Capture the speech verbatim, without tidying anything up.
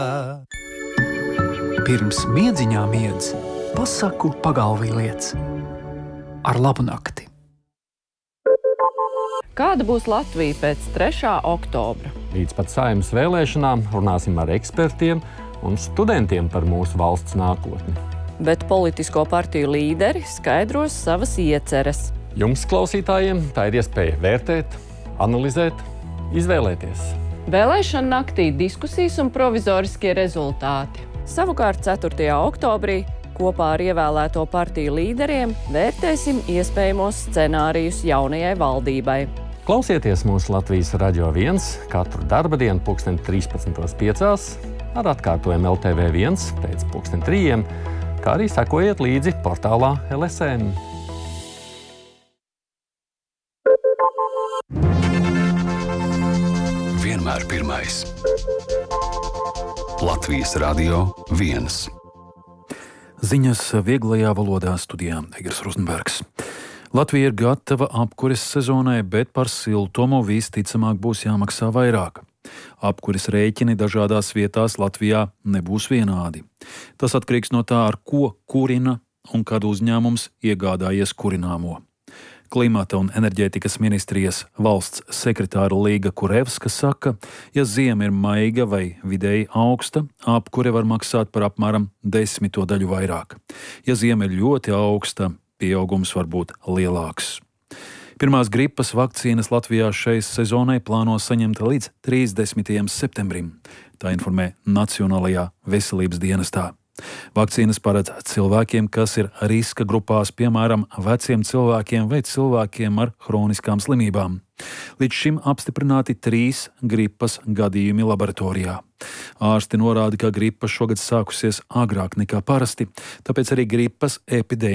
Pirms miedziņā miedz, pasaku pagalvī liec. Ar labu nakti. Kāda būs Latvija pēc trešā oktobra? Līdz pat Saeimas vēlēšanām runāsim ar ekspertiem un studentiem par mūsu valsts nākotni. Bet politisko partiju līderi skaidros savas ieceres. Jums, klausītājiem, tā ir iespēja vērtēt, analizēt, izvēlēties. Vēlēšana naktī diskusijas un provizoriskie rezultāti. Savukārt ceturtajā oktobrī kopā ar ievēlēto partiju līderiem vērtēsim iespējamos scenārijus jaunajai valdībai. Klausieties mūsu Latvijas Radio viens katru darba dienu pulksten trīspadsmit piecās, ar atkārtojumu L T V viens pēc pulksten trījiem, kā arī sekojiet līdzi portālā L S M. Vienmēr pirmais. Latvijas Radio viens. Ziņas vieglajā valodā studijā Egers Rozenbergs. Latvija ir gatava apkures sezonai, bet par siltumu visticamāk būs jāmaksā vairāk. Apkures rēķini dažādās vietās Latvijā nebūs vienādi. Tas atkarīgs no tā, ar ko kurina un kad uzņēmums iegādājies kurināmo. Klimata un enerģētikas ministrijas valsts sekretāra Līga Kurevska saka, ja ziema ir maiga vai vidēji augsta, apkure var maksāt par apmēram desmito daļu vairāk. Ja ziema ir ļoti augsta, pieaugums var būt lielāks. Pirmās gripas vakcīnas Latvijā šai sezonai plāno saņemt līdz trīsdesmitajam septembrim. Tā informē Nacionālajā veselības dienestā. Vakcīnas paredz cilvēkiem, kas ir riska grupās, piemēram, veciem cilvēkiem vai cilvēkiem ar hroniskām slimībām. Līdz šim apstiprināti trīs gripas gadījumi laboratorijā. Ārsti norāda, ka gripa šogad sākusies agrāk nekā parasti, tāpēc arī gripas epidēmija